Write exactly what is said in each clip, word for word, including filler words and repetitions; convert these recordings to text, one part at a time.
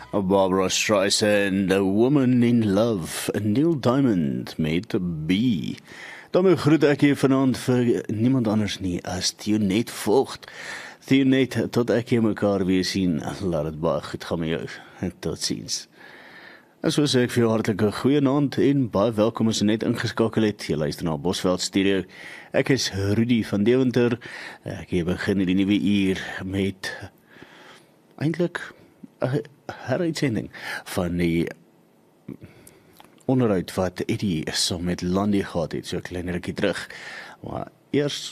Barbara Streisand, A Woman in Love, Neil Diamond met B. Daarmee groet ek hier vanaand vir niemand anders nie as Thionet Vogt. Thionet, tot ek hier mekaar weer sien, laat het baie goed gaan met jou. Tot ziens. En so sê ek vir jou hartelike goeienaand en baie welkom as jy net ingeskakel het. Jy luister na Bosveld Studio. Ek is Rudy van Deventer. Ek hier begin die nuwe uur met eintlik 'n heruitsending van die onderhoud wat Eddie so met Landy gehad het, so 'n klein rukkie terug. Maar eers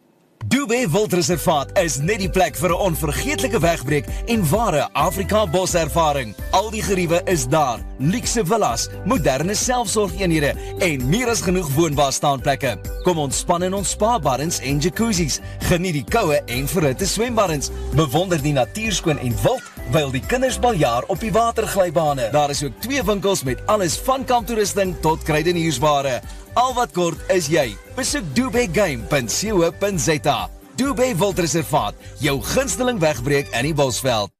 Dubé Wildreservaat is net die plek vir 'n onvergeetlike wegbreek en ware Afrika boservaring. Al die geriewe is daar, luukse villas, moderne selfsorgeenhede en meer as genoeg woonbare staanplekke. Kom ontspan in ons spa-baddens en jacuzzis, geniet die koue en verhitte swembaddens, bewonder die natuurskoon en wild, wyl die kinders baljaar op die waterglybane. Daar is ook twee winkels met alles van kamptoerusting tot kruideniersware. Al wat kort is jy. Besoek dubé game punt co punt za. Dubé Wildreservaat, jou gunsteling wegbreek in die Bosveld.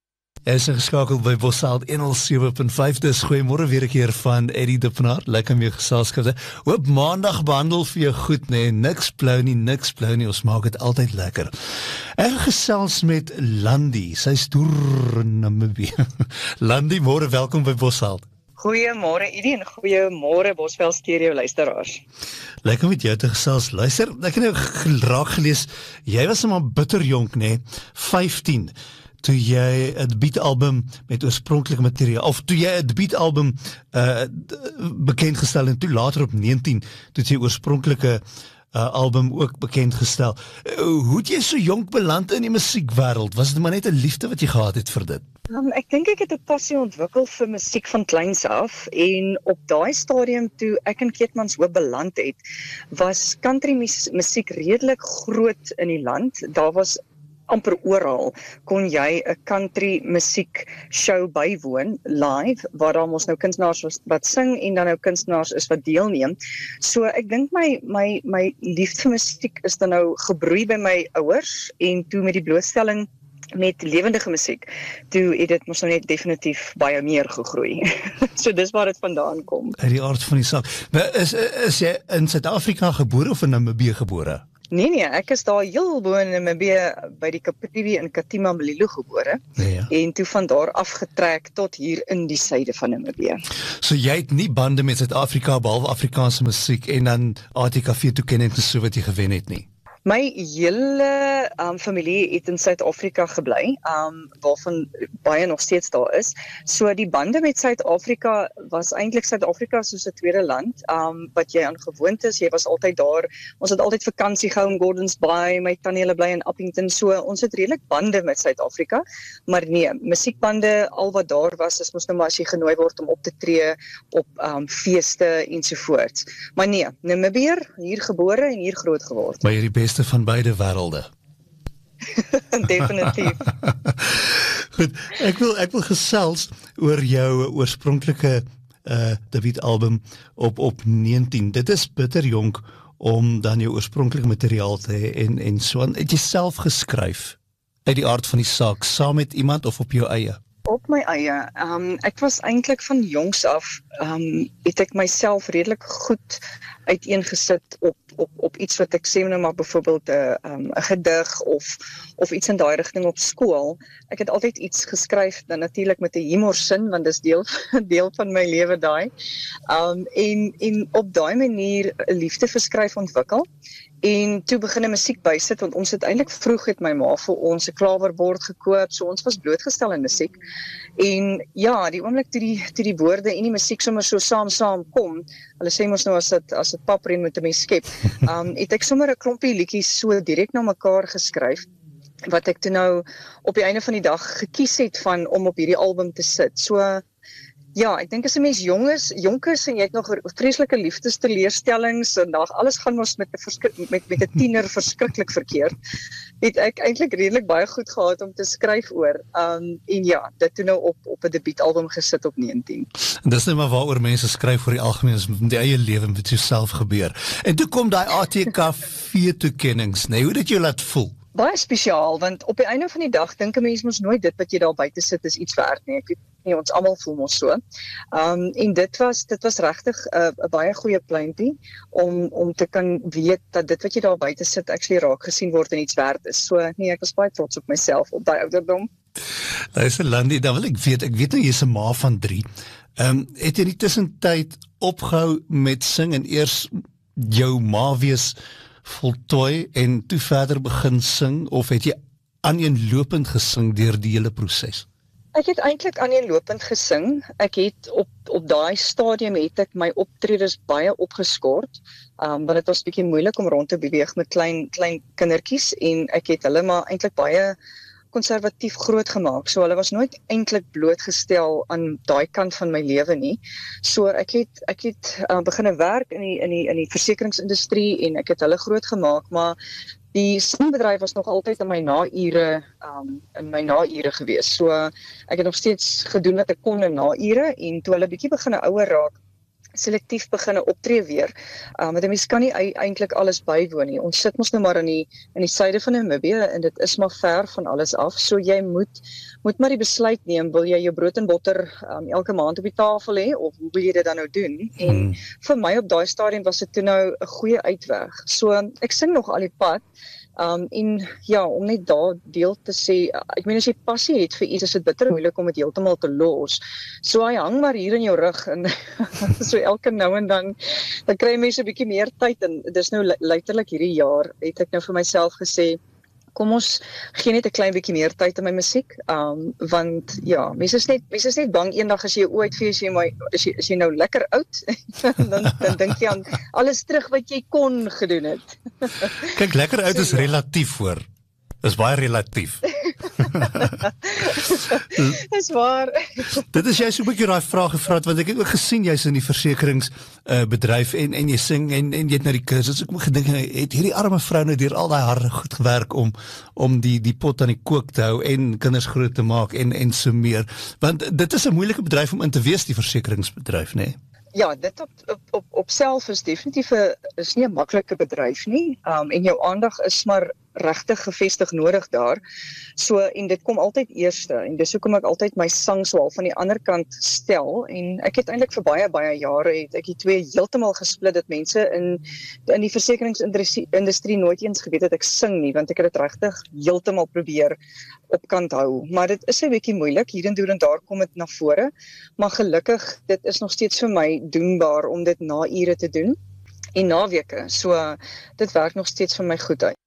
Jy is ingeskakeld by Bosveld honderd sewe punt vyf, dis goeiemôre weer 'n keer van Eddie Dippenaar, lekker om jou geselskap. Hoop maandag behandel vir jou goed, nee, niks blou nie, niks blou nie, ons maak dit altyd lekker. Ek gesels met Landy, sy's deur in Namibië. Landy, môre, welkom by Bosveld. Goeiemôre Edie en goeiemôre Bosveld Stereo luisteraars. Lekker met jou te gesels. Luister, ek het nou raak gelees, jy was maar bitterjonk, nee, vyftien, toe jy 'n debuutalbum met oorspronklike materiaal, of toe jy 'n debuutalbum uh, bekendgestel en toe later op negentien, toe jy oorspronklike uh, album ook bekendgestel. Uh, hoe het jy so jonk beland in die musiekwêreld? Was dit maar net 'n liefde wat jy gehad het vir dit? Um, ek dink ek het 'n passie ontwikkel vir musiek van kleins af en op daai stadium toe ek in Keetmanshoop beland het, was country musiek redelik groot in die land. Daar was amper oral kon jy 'n country musiek show bywoon live waar daar mos nou kunstenaars was wat sing en dan nou kunstenaars is wat deelneem. So ek dink my my my liefde vir musiek is dan nou gebroei by my ouers en toe met die blootstelling met lewendige musiek, toe het dit mos nou net definitief baie meer gegroei. So dis waar dit vandaan kom. Uit die aard van die saak. Maar is, is jy in Suid-Afrika gebore of in Namibië gebore? Nee nee, ek is daar heel bo in Namibië by die Kaprivi in Katima Mlilo gebore. Ja. En toe van daar afgetrek tot hier in die suide van Namibië. So jy het nie bande met Suid-Afrika behalwe Afrikaanse musiek en dan A T K V toekenning en so wat jy gewen het nie? My hele um, familie het in Suid-Afrika gebly, um, waarvan baie nog steeds daar is. So die bande met Suid-Afrika was eintlik Suid-Afrika soos 'n tweede land, um, wat jy aan gewoond is. Jy was altyd daar. Ons het altyd vakansie gehou in Gordons Bay, my tannie hulle bly in Appington. So ons het redelik bande met Suid-Afrika. Maar nee, musiekbande, al wat daar was, is mos nou maar as jy genooi word om op te tree op um, feeste ensovoorts. Maar nee, Namibiër, hier gebore en hier groot geword. Maar hierdie beste van beide wêrelde. Definitief. Goed, ek wil ek wil gesels oor jou oorspronklike uh, debuutalbum op op negentien. Dit is bitterjonk om dan jou oorspronklike materiaal te hê en en so aan. Het jy self geskryf uit die aard van die saak saam met iemand of op jou eie? Op my eie. Um, ek was eintlik van jongs af, um, het ek myself redelik goed uiteengesit op, op, op iets wat ek sê nou maar byvoorbeeld 'n um, 'n gedig of, of iets in daai rigting op skool. Ek het altyd iets geskryf, dan natuurlik met 'n humorsin, want dis deel, deel van my lewe daai. Um, en, en op daai manier 'n liefde vir skryf ontwikkel. En toe begin 'n musiek bysit, want ons het eintlik vroeg het my ma vir ons 'n klawerbord gekoop, so ons was blootgestel aan musiek. En ja, die oomblik toe die toe die woorde en die musiek sommer so saam saam kom, hulle sê mos nou as dit as dit papren met 'n mens skep, um, het ek sommer 'n klompie liedjies so direk na mekaar geskryf, wat ek toe nou op die einde van die dag gekies het van om op hierdie album te sit. So ja, ek dink as 'n mens jong is, jonk is en jy het nog vreeslike liefdesteleurstellings en daar alles gaan ons met 'n met met 'n tiener verskriklik verkeerd, het ek eintlik redelik baie goed gehad om te skryf oor. Um en ja, dit toe nou op op 'n debuutalbum gesit op negentien. En dis net maar waaroor mense skryf vir die algemeen, is die eie lewe met jouself gebeur. En toe kom daai A T K V toekennings, nee, hoe dit jou laat voel? Baie spesiaal, want op die einde van die dag dink 'n mens mos nooit dit wat jy daar buite sit is iets werd nie. Ek weet nie, ons almal voel mos so. Um en dit was dit was regtig 'n uh, 'n baie goeie pleintjie om om te kan weet dat dit wat jy daar buite sit actually raak gesien word en iets werd is. So nee, ek was baie trots op myself op daai ouderdom. Luister Landy, dan wil ek weet, ek weet nou jy's 'n ma van drie. Ehm um, het jy in die tussentyd opgehou met sing en eers jou ma wees voltooi en toe verder begin sing, of het jy aaneenlopend gesing deur die hele proses? Ek het eintlik aaneenlopend gesing. Ek het op op daai stadium het ek my optredes baie opgeskort, um, want dit was bietjie moeilik om rond te beweeg met klein klein kindertjies en ek het hulle maar eintlik baie konservatief groot gemaak. So hulle was nooit eintlik blootgestel aan daai kant van my lewe nie. So ek het ek het uh, begine werk in die in die in die versekeringsindustrie en ek het hulle groot gemaak, maar die singbedryf was nog altyd in my naure um, in my naure gewees. So ek het nog steeds gedoen wat ek kon in naure en toe hulle bietjie begine ouer raak, selektief beginne optree weer. Um, want 'n mens kan nie eintlik alles bywoon nie. Ons sit mos nou maar in die in die suide van Namibië en dit is maar ver van alles af. So jy moet moet maar die besluit neem, wil jy jou brood en botter um, elke maand op die tafel hê of hoe wil jy dit dan nou doen? En hmm. vir my op daai stadium was dit toe nou 'n goeie uitweg. So ek sing nog al die pad. Um, en ja, om net daar deel te sê, ek meen as jy passie het vir iets, is dit bitter moeilik om dit heeltemal te los. So hy hang maar hier in jou rug en so elke nou en dan, dan kry mense 'n bietjie meer tyd en dis nou letterlik hierdie jaar, het ek nou vir myself gesê, kom ons gee net 'n klein bietjie meer tyd aan my musiek, um, want ja, mense is net mense is net bang eendag as jy jou oë uitvee, as jy my as jy, as jy nou lekker oud, dan dan dink jy aan alles terug wat jy kon gedoen het. Kyk, lekker oud is relatief hoor. Is baie relatief. Dis waar. Dit is jy so 'n bietjie daai vraag gevra het, want ek het ook gesien jy's in die versekeringsbedryf uh, en en jy sing en en jy het na die kursus. Ek het gedink het hierdie arme vrou nou deur al daai harde goed gewerk om om die die pot aan die kook te hou en kinders groot te maak en en so meer. Want dit is 'n moeilike bedryf om in te wees, die versekeringsbedryf, nê? Nee? Ja, dit op op op, op self is definitief 'n is nie 'n maklike bedryf nie. Um en jou aandag is maar regtig gevestig nodig daar. So en dit kom altyd eerste en dis hoekom ek altyd my sang so al van die ander kant stel en ek het eintlik vir baie baie jare het ek die twee heeltemal gesplit dat mense in in die versekeringsindustrie nooit eens geweet het ek sing nie, want ek het dit regtig heeltemal probeer op kant hou. Maar dit is 'n bietjie moeilik hier en doen en daar kom dit na vore, maar gelukkig dit is nog steeds vir my doenbaar om dit na ure te doen en naweke. So dit werk nog steeds vir my goed uit.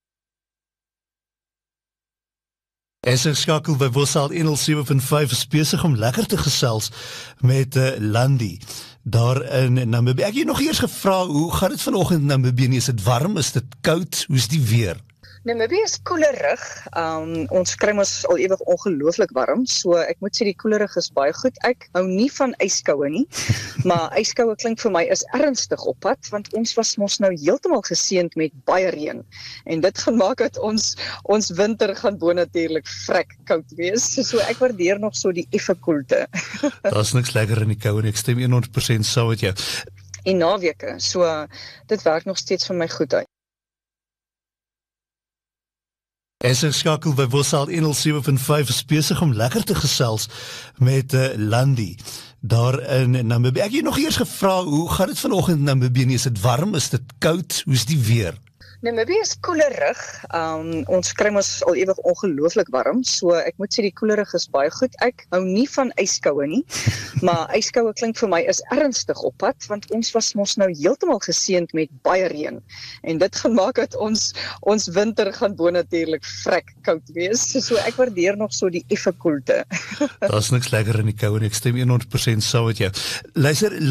En ek skakel by Wosaal honderd sewe punt vyf is besig om lekker te gesels met uh, Landy daar in Namibië. Ek het nog eers gevra, hoe gaan dit vanoggend in Namibië? Is dit warm? Is dit koud? Hoe is die weer? Namibië is koelerig. Um, ons kry ons al ewig ongelooflik warm, so ek moet sê die koelerig is baie goed. Ek hou nie van yskoue nie, maar yskoue klink vir my is ernstig op pad, want ons was mos nou heeltemal geseënd met baie reën. En dit gaan maak dat ons ons winter gaan bonatuurlik vrek koud wees. So ek waardeer nog so die effe koelte. Daar's niks lekker in die koue en ek stem honderd persent saam met jou. En naweke, so dit werk nog steeds vir my goed uit. En ek skakel by Wosaal honderd sewe punt vyf is besig om lekker te gesels met uh, Landy daar in Namibië. Ek het nog eers gevra, hoe gaan dit vanoggend in Namibië? Is dit warm? Is dit koud? Hoe is die weer? Namibië is koelerig. Um, ons kry ons al ewig ongelooflik warm, so ek moet sê die koelerig is baie goed. Ek hou nie van yskoue nie, maar yskoue klink vir my is ernstig op pad, want ons was mos nou heeltemal geseënd met baie reën. En dit gaan maak dat ons ons winter gaan bonatuurlik vrek koud wees. So ek waardeer nog so die effe koelte. Daar's niks lekker in die koue en ek stem honderd persent saam met jou. Luister,